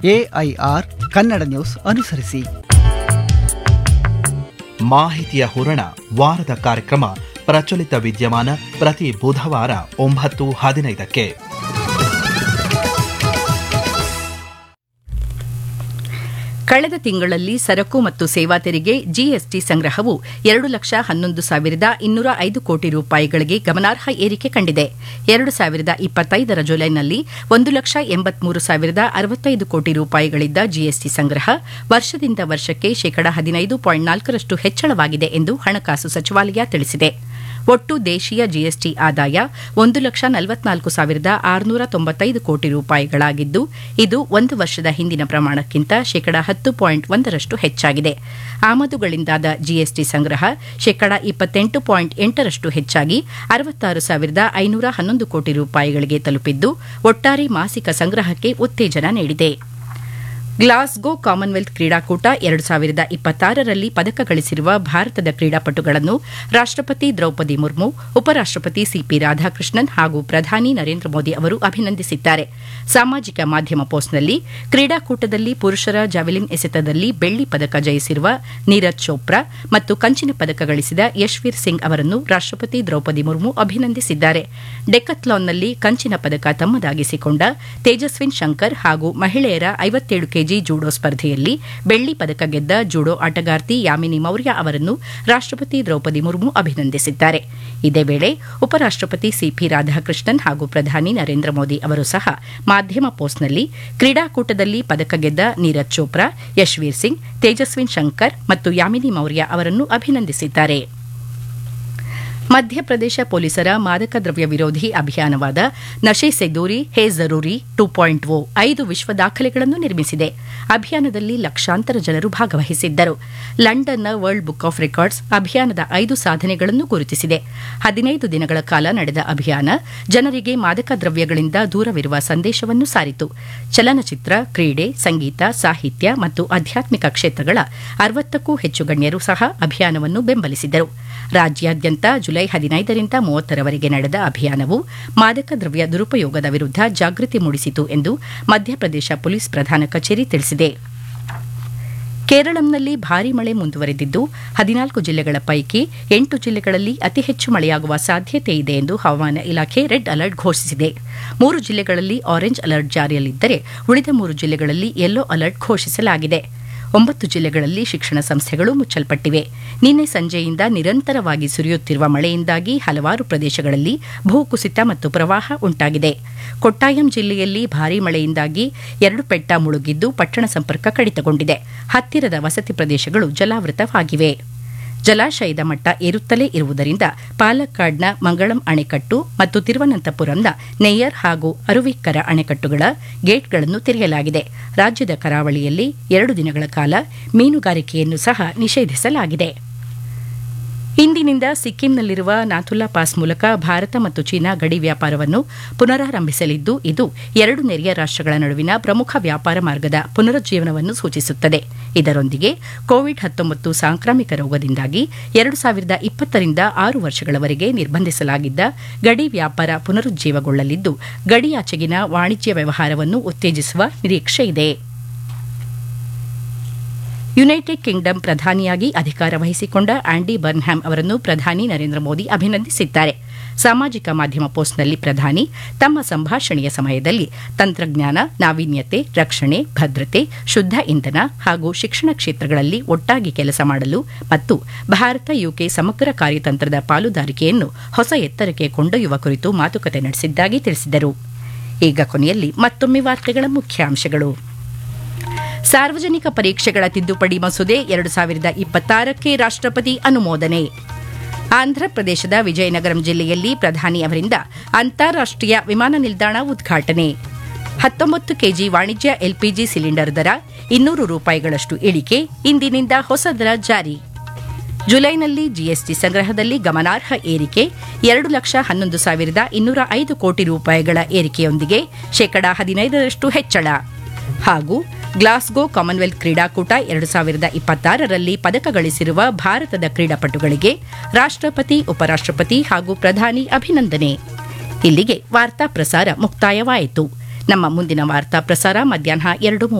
AIR Kannada news ಅನುಸರಿಸಿ. ಮಾಹಿತಿಯ ಹೂರಣ ವಾರದ ಕಾರ್ಯಕ್ರಮ ಪ್ರಚಲಿತ ವಿದ್ಯಮಾನ ಪ್ರತಿ ಬುಧವಾರ 9:15ಕ್ಕೆ. ಕಳೆದ ತಿಂಗಳಲ್ಲಿ ಸರಕು ಮತ್ತು ಸೇವಾ ತೆರಿಗೆ ಜಿಎಸ್ಟಿ ಸಂಗ್ರಹವು 2,11,205 ಕೋಟಿ ರೂಪಾಯಿಗಳಿಗೆ ಗಮನಾರ್ಹ ಏರಿಕೆ ಕಂಡಿದೆ. 2025ರ ಜುಲೈನಲ್ಲಿ 1,83,065 ಕೋಟಿ ರೂಪಾಯಿಗಳಿದ್ದ ಜಿಎಸ್ಟಿ ಸಂಗ್ರಹ ವರ್ಷದಿಂದ ವರ್ಷಕ್ಕೆ ಶೇಕಡಾ 15.4ರಷ್ಟು ಹೆಚ್ಚಳವಾಗಿದೆ ಎಂದು ಹಣಕಾಸು ಸಚಿವಾಲಯ ತಿಳಿಸಿದೆ. ಒಟ್ಟು ದೇಶೀಯ ಜಿಎಸ್ಟಿ ಆದಾಯ 1,44,695 ಕೋಟಿ ರೂಪಾಯಿಗಳಾಗಿದ್ದು, ಇದು ಒಂದು ವರ್ಷದ ಹಿಂದಿನ ಪ್ರಮಾಣಕ್ಕಿಂತ ಶೇಕಡಾ 10.1ರಷ್ಟು ಹೆಚ್ಚಾಗಿದೆ. ಆಮದುಗಳಿಂದಾದ ಜಿಎಸ್ಟಿ ಸಂಗ್ರಹ ಶೇಕಡಾ 28.8ರಷ್ಟು ಹೆಚ್ಚಾಗಿ 66,511 ಕೋಟಿ ರೂಪಾಯಿಗಳಿಗೆ ತಲುಪಿದ್ದು, ಒಟ್ಟಾರೆ ಮಾಸಿಕ ಸಂಗ್ರಹಕ್ಕೆ ಉತ್ತೇಜನ ನೀಡಿದೆ. ಗ್ಲಾಸ್ಗೋ ಕಾಮನ್ವೆಲ್ತ್ ಕ್ರೀಡಾಕೂಟ 2026ರಲ್ಲಿ ಪದಕ ಗಳಿಸಿರುವ ಭಾರತದ ಕ್ರೀಡಾಪಟುಗಳನ್ನು ರಾಷ್ಟಪತಿ ದ್ರೌಪದಿ ಮುರ್ಮು, ಉಪರಾಷ್ಟಪತಿ ಸಿಪಿ ರಾಧಾಕೃಷ್ಣನ್ ಹಾಗೂ ಪ್ರಧಾನಿ ನರೇಂದ್ರ ಮೋದಿ ಅವರು ಅಭಿನಂದಿಸಿದ್ದಾರೆ. ಸಾಮಾಜಿಕ ಮಾಧ್ಯಮ ಪೋಸ್ಟ್ನಲ್ಲಿ ಕ್ರೀಡಾಕೂಟದಲ್ಲಿ ಪುರುಷರ ಜಾವೆಲಿನ್ ಎಸೆತದಲ್ಲಿ ಬೆಳ್ಳಿ ಪದಕ ಜಯಿಸಿರುವ ನೀರಜ್ ಚೋಪ್ರಾ ಮತ್ತು ಕಂಚಿನ ಪದಕ ಗಳಿಸಿದ ಯಶ್ವೀರ್ ಸಿಂಗ್ ಅವರನ್ನು ರಾಷ್ಟಪತಿ ದ್ರೌಪದಿ ಮುರ್ಮು ಅಭಿನಂದಿಸಿದ್ದಾರೆ. ಡೆಕಥ್ಲಾನ್ನಲ್ಲಿ ಕಂಚಿನ ಪದಕ ತಮ್ಮದಾಗಿಸಿಕೊಂಡ ತೇಜಸ್ವಿನ್ ಶಂಕರ್ ಹಾಗೂ ಮಹಿಳೆಯರ 57 ಕೆಜಿ ಜೂಡೋ ಸ್ಪರ್ಧೆಯಲ್ಲಿ ಬೆಳ್ಳಿ ಪದಕ ಗೆದ್ದ ಜೂಡೋ ಆಟಗಾರ್ತಿ ಯಾಮಿನಿ ಮೌರ್ಯ ಅವರನ್ನು ರಾಷ್ಟಪತಿ ದ್ರೌಪದಿ ಮುರ್ಮು ಅಭಿನಂದಿಸಿದ್ದಾರೆ. ಇದೇ ವೇಳೆ ಉಪರಾಷ್ಟಪತಿ ಸಿಪಿ ರಾಧಾಕೃಷ್ಣನ್ ಹಾಗೂ ಪ್ರಧಾನಿ ನರೇಂದ್ರ ಮೋದಿ ಅವರು ಸಹ ಮಾಧ್ಯಮ ಪೋಸ್ಟ್ನಲ್ಲಿ ಕ್ರೀಡಾಕೂಟದಲ್ಲಿ ಪದಕ ಗೆದ್ದ ನೀರಜ್ ಚೋಪ್ರಾ, ಯಶ್ವೀರ್ ಸಿಂಗ್, ತೇಜಸ್ವಿನ್ ಶಂಕರ್ ಮತ್ತು ಯಾಮಿನಿ ಮೌರ್ಯ ಅವರನ್ನು ಅಭಿನಂದಿಸಿದ್ದಾರೆ. ಮಧ್ಯಪ್ರದೇಶ ಪೊಲೀಸರ ಮಾದಕ ದ್ರವ್ಯ ವಿರೋಧಿ ಅಭಿಯಾನವಾದ ನಶೆ ಸೆ ದೂರಿ ಹೇ ಜರೂರಿ 2.0 5 ವಿಶ್ವ ದಾಖಲೆಗಳನ್ನು ನಿರ್ಮಿಸಿದೆ. ಅಭಿಯಾನದಲ್ಲಿ ಲಕ್ಷಾಂತರ ಜನರು ಭಾಗವಹಿಸಿದ್ದರು. ಲಂಡನ್ನ ವರ್ಲ್ಡ್ ಬುಕ್ ಆಫ್ ರೆಕಾರ್ಡ್ಸ್ ಅಭಿಯಾನದ 5 ಸಾಧನೆಗಳನ್ನು ಗುರುತಿಸಿದೆ. 15 ದಿನಗಳ ಕಾಲ ನಡೆದ ಅಭಿಯಾನ ಜನರಿಗೆ ಮಾದಕ ದ್ರವ್ಯಗಳಿಂದ ದೂರವಿರುವ ಸಂದೇಶವನ್ನು ಸಾರಿತು. ಚಲನಚಿತ್ರ, ಕ್ರೀಡೆ, ಸಂಗೀತ, ಸಾಹಿತ್ಯ ಮತ್ತು ಆಧ್ಯಾತ್ಮಿಕ ಕ್ಷೇತ್ರಗಳ 60ಕ್ಕೂ ಹೆಚ್ಚು ಗಣ್ಯರು ಸಹ ಅಭಿಯಾನವನ್ನು ಬೆಂಬಲಿಸಿದರು. ರಾಜ್ಯಾದ್ಯಂತ ಜುಲೈ 15ರಿಂದ 30ರವರೆಗೆ ನಡೆದ ಅಭಿಯಾನವು ಮಾದಕ ದ್ರವ್ಯ ದುರುಪಯೋಗದ ವಿರುದ್ಧ ಜಾಗೃತಿ ಮೂಡಿಸಿತು ಎಂದು ಮಧ್ಯಪ್ರದೇಶ ಪೊಲೀಸ್ ಪ್ರಧಾನ ಕಚೇರಿ ತಿಳಿಸಿದೆ. ಕೇರಳಂನಲ್ಲಿ ಭಾರೀ ಮಳೆ ಮುಂದುವರೆದಿದ್ದು 14 ಜಿಲ್ಲೆಗಳ ಪೈಕಿ 8 ಜಿಲ್ಲೆಗಳಲ್ಲಿ ಅತಿ ಹೆಚ್ಚು ಮಳೆಯಾಗುವ ಸಾಧ್ಯತೆ ಇದೆ ಎಂದು ಹವಾಮಾನ ಇಲಾಖೆ ರೆಡ್ ಅಲರ್ಟ್ ಘೋಷಿಸಿದೆ. 3 ಜಿಲ್ಲೆಗಳಲ್ಲಿ ಆರೆಂಜ್ ಅಲರ್ಟ್ ಜಾರಿಯಲ್ಲಿದ್ದರೆ ಉಳಿದ 3 ಜಿಲ್ಲೆಗಳಲ್ಲಿ ಯೆಲ್ಲೋ ಅಲರ್ಟ್ ಘೋಷಿಸಲಾಗಿದೆ. 9 ಜಿಲ್ಲೆಗಳಲ್ಲಿ ಶಿಕ್ಷಣ ಸಂಸ್ಥೆಗಳು ಮುಚ್ಚಲ್ಪಟ್ಟಿವೆ. ನಿನ್ನೆ ಸಂಜೆಯಿಂದ ನಿರಂತರವಾಗಿ ಸುರಿಯುತ್ತಿರುವ ಮಳೆಯಿಂದಾಗಿ ಹಲವಾರು ಪ್ರದೇಶಗಳಲ್ಲಿ ಭೂಕುಸಿತ ಮತ್ತು ಪ್ರವಾಹ ಉಂಟಾಗಿದೆ. ಕೊಟ್ಟಾಯಂ ಜಿಲ್ಲೆಯಲ್ಲಿ ಭಾರೀ ಮಳೆಯಿಂದಾಗಿ 2 ಪೆಟ್ಟ ಮುಳುಗಿದ್ದು ಪಟ್ಟಣ ಸಂಪರ್ಕ ಕಡಿತಗೊಂಡಿದೆ. ಹತ್ತಿರದ ವಸತಿ ಪ್ರದೇಶಗಳು ಜಲಾವೃತವಾಗಿವೆ. ಜಲಾಶಯದ ಮಟ್ಟ ಏರುತ್ತಲೇ ಇರುವುದರಿಂದ ಪಾಲಕ್ಕಾಡ್ನ ಮಂಗಳಂ ಅಣೆಕಟ್ಟು ಮತ್ತು ತಿರುವನಂತಪುರಂನ ನೆಯ್ಯರ್ ಹಾಗೂ ಅರುವಿಕ್ಕರ ಅಣೆಕಟ್ಟುಗಳ ಗೇಟ್ಗಳನ್ನು ತೆರೆಯಲಾಗಿದೆ. ರಾಜ್ಯದ ಕರಾವಳಿಯಲ್ಲಿ 2 ದಿನಗಳ ಕಾಲ ಮೀನುಗಾರಿಕೆಯನ್ನು ಸಹ ನಿಷೇಧಿಸಲಾಗಿದೆ. ಇಂದಿನಿಂದ ಸಿಕ್ಕಿಂನಲ್ಲಿರುವ ನಾಥುಲಾ ಪಾಸ್ ಮೂಲಕ ಭಾರತ ಮತ್ತು ಚೀನಾ ಗಡಿ ವ್ಯಾಪಾರವನ್ನು ಪುನರಾರಂಭಿಸಲಿದ್ದು, ಇದು 2 ನೆರೆಯ ರಾಷ್ಟಗಳ ನಡುವಿನ ಪ್ರಮುಖ ವ್ಯಾಪಾರ ಮಾರ್ಗದ ಪುನರುಜ್ಜೀವನವನ್ನು ಸೂಚಿಸುತ್ತದೆ. ಇದರೊಂದಿಗೆ ಕೋವಿಡ್-19 ಸಾಂಕ್ರಾಮಿಕ ರೋಗದಿಂದಾಗಿ 2020ರಿಂದ 6 ವರ್ಷಗಳವರೆಗೆ ನಿರ್ಬಂಧಿಸಲಾಗಿದ್ದ ಗಡಿ ವ್ಯಾಪಾರ ಪುನರುಜ್ಜೀವಗೊಳ್ಳಲಿದ್ದು, ಗಡಿಯಾಚೆಗಿನ ವಾಣಿಜ್ಯ ವ್ಯವಹಾರವನ್ನು ಉತ್ತೇಜಿಸುವ ನಿರೀಕ್ಷೆಯಿದೆ. ಯುನೈಟೆಡ್ ಕಿಂಗ್ಡಮ್ ಪ್ರಧಾನಿಯಾಗಿ ಅಧಿಕಾರ ವಹಿಸಿಕೊಂಡ ಆಂಡಿ ಬರ್ನ್ಹ್ಯಾಮ್ ಅವರನ್ನು ಪ್ರಧಾನಿ ನರೇಂದ್ರ ಮೋದಿ ಅಭಿನಂದಿಸಿದ್ದಾರೆ. ಸಾಮಾಜಿಕ ಮಾಧ್ಯಮ ಪೋಸ್ಟ್ನಲ್ಲಿ ಪ್ರಧಾನಿ ತಮ್ಮ ಸಂಭಾಷಣೆಯ ಸಮಯದಲ್ಲಿ ತಂತ್ರಜ್ಞಾನ, ನಾವೀನ್ಯತೆ, ರಕ್ಷಣೆ, ಭದ್ರತೆ, ಶುದ್ಧ ಇಂಧನ ಹಾಗೂ ಶಿಕ್ಷಣ ಕ್ಷೇತ್ರಗಳಲ್ಲಿ ಒಟ್ಟಾಗಿ ಕೆಲಸ ಮಾಡಲು ಮತ್ತು ಭಾರತ-ಯುಕೆ ಸಮಗ್ರ ಕಾರ್ಯತಂತ್ರದ ಪಾಲುದಾರಿಕೆಯನ್ನು ಹೊಸ ಎತ್ತರಕ್ಕೆ ಕೊಂಡೊಯ್ಯುವ ಕುರಿತು ಮಾತುಕತೆ ನಡೆಸಿದ್ದಾಗಿ ತಿಳಿಸಿದರು. ಈಗ ಕೊನೆಯಲ್ಲಿ ಮತ್ತೊಮ್ಮೆ ವಾರ್ತೆಗಳ ಮುಖ್ಯಾಂಶಗಳು. ಸಾರ್ವಜನಿಕ ಪರೀಕ್ಷೆಗಳ ತಿದ್ದುಪಡಿ ಮಸೂದೆ 2026ಕ್ಕೆ ರಾಷ್ಟಪತಿ ಅನುಮೋದನೆ. ಆಂಧ್ರಪ್ರದೇಶದ ವಿಜಯನಗರಂ ಜಿಲ್ಲೆಯಲ್ಲಿ ಪ್ರಧಾನಿ ಅವರಿಂದ ಅಂತಾರಾಷ್ಟೀಯ ವಿಮಾನ ನಿಲ್ದಾಣ ಉದ್ಘಾಟನೆ. 19 ಕೆಜಿ ವಾಣಿಜ್ಯ ಎಲ್ಪಿಜಿ ಸಿಲಿಂಡರ್ ದರ 200 ರೂಪಾಯಿಗಳಷ್ಟು ಇಳಿಕೆ, ಇಂದಿನಿಂದ ಹೊಸ ದರ ಜಾರಿ. ಜುಲೈನಲ್ಲಿ ಜಿಎಸ್ಟಿ ಸಂಗ್ರಹದಲ್ಲಿ ಗಮನಾರ್ಹ ಏರಿಕೆ, 2,11,205 ಕೋಟಿ ರೂಪಾಯಿಗಳ ಏರಿಕೆಯೊಂದಿಗೆ ಶೇಕಡಾ 15ರಷ್ಟು ಹೆಚ್ಚಳ. ಹಾಗೂ ಗ್ಲಾಸ್ಗೋ ಕಾಮನ್ವೆಲ್ತ್ ಕ್ರೀಡಾಕೂಟ 2026ರಲ್ಲಿ ಪದಕ ಗಳಿಸಿರುವ ಭಾರತದ ಕ್ರೀಡಾಪಟುಗಳಿಗೆ ರಾಷ್ಟಪತಿ, ಉಪರಾಷ್ಟಪತಿ ಹಾಗೂ ಪ್ರಧಾನಿ ಅಭಿನಂದನೆ. ಇಲ್ಲಿಗೆ ವಾರ್ತಾ ಪ್ರಸಾರ ಮುಕ್ತಾಯವಾಯಿತು. ನಮ್ಮ ಮುಂದಿನ ವಾರ್ತಾ ಪ್ರಸಾರ ಮಧ್ಯಾಹ್ನ 2:30